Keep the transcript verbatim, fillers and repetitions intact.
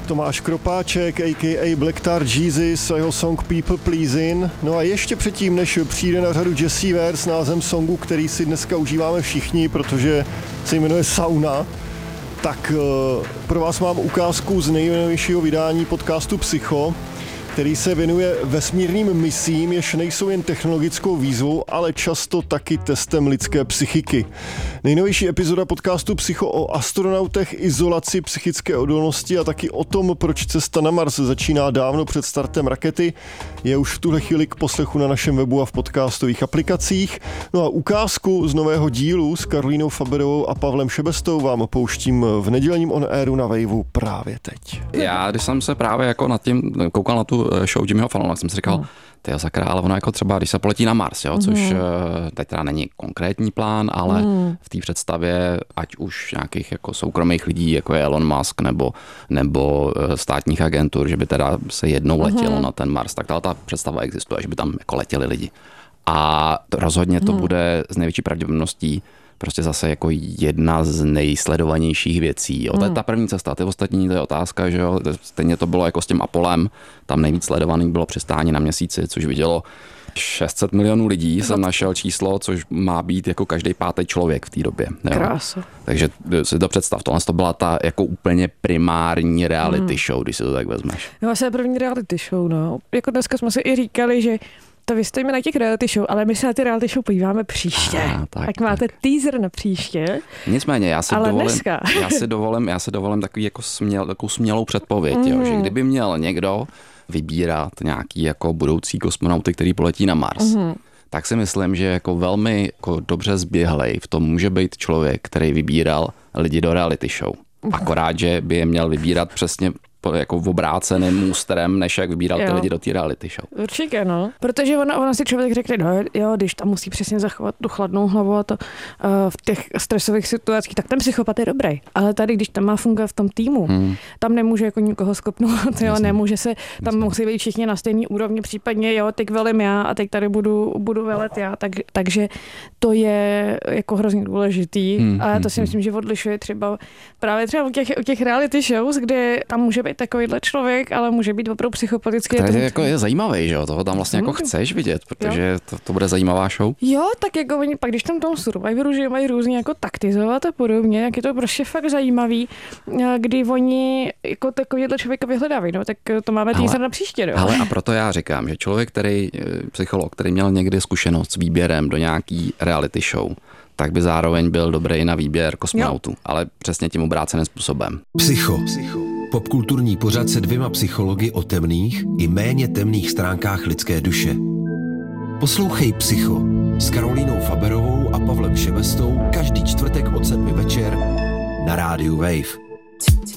Tomáš Kropáček, a ká a Black Tar Jesus a jeho song People Pleasin'. No a ještě předtím, než přijde na řadu Jessie Ware s názvem songu, který si dneska užíváme všichni, protože se jmenuje Sauna, tak uh, pro vás mám ukázku z nejnovějšího vydání podcastu Psycho, který se věnuje vesmírným misím, jež nejsou jen technologickou výzvou, ale často taky testem lidské psychiky. Nejnovější epizoda podcastu Psycho o astronautech, izolaci, psychické odolnosti a taky o tom, proč cesta na Mars začíná dávno před startem rakety, je už v tuhle chvíli k poslechu na našem webu a v podcastových aplikacích. No a ukázku z nového dílu s Karolínou Faberovou a Pavlem Šebestou vám pouštím v nedělním on airu na Waveu právě teď. Já, když jsem se právě jako nad tím koukal na tu show Jimmyho Fallona, tak jsem si říkal, tyjo sakra, ale ono jako třeba, když se poletí na Mars, jo, což mm. teď teda není konkrétní plán, ale mm. v té představě, ať už nějakých jako soukromých lidí, jako je Elon Musk, nebo, nebo státních agentur, že by teda se jednou letělo mm. na ten Mars, tak ta představa existuje, že by tam jako letěli lidi. A to rozhodně to mm. bude z největší pravděpodobností prostě zase jako jedna z nejsledovanějších věcí. Jo. To je ta první cesta, ty ostatní, to je otázka, že jo, stejně to bylo jako s tím Apolem, tam nejvíc sledovaný bylo přistání na Měsíci, což vidělo šest set milionů lidí, jsem našel číslo, což má být jako každý pátý člověk v té době. Jo. Krása. Takže si to představ, tohle to byla ta jako úplně primární reality hmm. show, když si to tak vezmeš. No vlastně první reality show, no. Jako dneska jsme si i říkali, že to vystojíme na těch reality show, ale my se na ty reality show podíváme příště. Ah, tak, tak máte tak. Teaser na příště. Nicméně, já si ale dovolím, dneska. já si dovolím, já si dovolím takový jako směl, takovou smělou předpověď, mm. jo, že kdyby měl někdo vybírat nějaký jako budoucí kosmonauty, který poletí na Mars, mm. tak si myslím, že jako velmi jako dobře zběhlej v tom může být člověk, který vybíral lidi do reality show. Akorát, že by je měl vybírat přesně jako obráceným můstrem, než jak vybíral ty jo. lidi do té reality show. Určitě, no. Protože ona, ona si člověk řekne, no jo, když tam musí přesně zachovat tu chladnou hlavu a to uh, v těch stresových situacích, tak ten psychopat je dobrý. Ale tady, když tam má fungovat v tom týmu, hmm. tam nemůže jako nikoho skopnout, jo, nemůže se, tam Jasně. musí být všichni na stejný úrovni, případně jo, teď velím já a teď tady budu, budu velet já, tak, takže to je jako hrozně důležitý hmm. a já to si myslím, že odlišuje třeba právě třeba u těch, u těch reality shows, kde tam může být takovýhle člověk, ale může být opravdu psychopatický. To je, jako je zajímavý, že jo? Toho tam vlastně jako chceš vidět, protože to, to bude zajímavá show. Jo, tak jako oni pak, když tam tomu Survivoru, že mají různě jako taktizovat a podobně, jak je to prostě fakt zajímavý, kdy oni jako takovýhle člověka vyhledávají, no, tak to máme teaser na příště, no. Ale a proto já říkám, že člověk, který, psycholog, který měl někdy zkušenost s výběrem do nějaký reality show, tak by zároveň byl dobrý na výběr kosmonautů, jo. ale přesně tím obráceným způsobem. Psycho. Psycho. Popkulturní pořad se dvěma psychologi o temných i méně temných stránkách lidské duše. Poslouchej Psycho s Karolínou Faberovou a Pavlem Šebestou každý čtvrtek od sedmi večer na rádiu Wave.